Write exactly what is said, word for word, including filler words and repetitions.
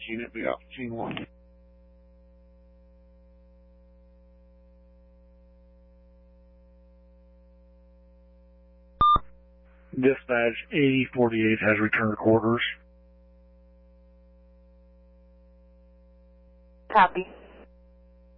unit, be off scene one. Dispatch eighty forty-eight has returned quarters. Copy.